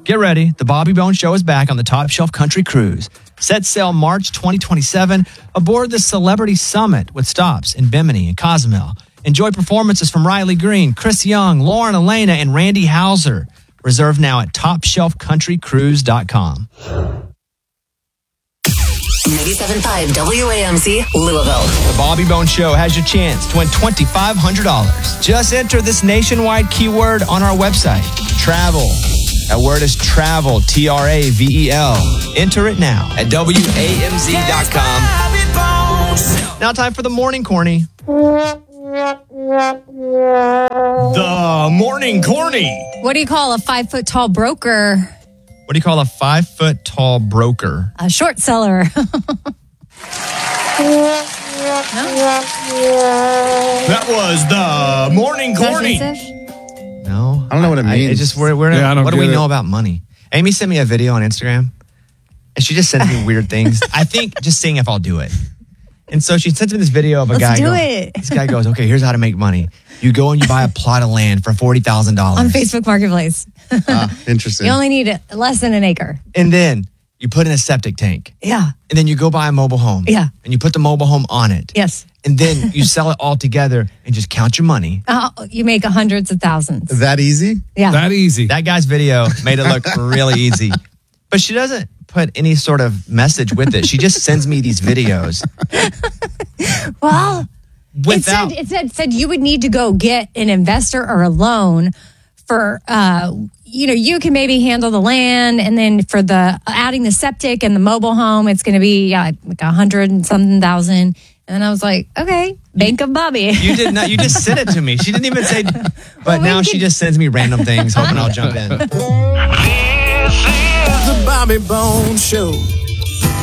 Get ready. The Bobby Bones Show is back on the Top Shelf Country Cruise. Set sail March 2027 aboard the Celebrity Summit with stops in Bimini and Cozumel. Enjoy performances from Riley Green, Chris Young, Lauren Elena, and Randy Hauser. Reserve now at TopShelfCountryCruise.com. 97.5 WAMC, Louisville. The Bobby Bones Show has your chance to win $2,500. Just enter this nationwide keyword on our website, travel. That word is travel, TRAVEL. Enter it now at WAMZ.com. Now time for the morning corny. The morning corny. What do you call a 5 foot tall broker? What do you call a 5 foot tall broker? A short seller. That was the morning corny. No, I don't know what it means. It's just what do we know about money? Amy sent me a video on Instagram, and she just sends me weird things. I think just seeing if I'll do it. And so she sent me this video of a guy. This guy goes, okay, here's how to make money. You go and you buy a plot of land for $40,000 on Facebook Marketplace. Interesting. You only need less than an acre. And then you put in a septic tank. Yeah. And then you go buy a mobile home. Yeah. And you put the mobile home on it. Yes. And then you sell it all together and just count your money. You make hundreds of thousands. That easy? Yeah. That easy. That guy's video made it look really easy. But she doesn't put any sort of message with it. She just sends me these videos. Well, it said you would need to go get an investor or a loan for, you can maybe handle the land, and then for the adding the septic and the mobile home, it's going to be like 100 and something thousand. And I was like, okay, Bank of Bobby. You did not. You just sent it to me. She didn't even say. But now she just sends me random things, hoping I'll jump in. This is the Bobby Bones Show.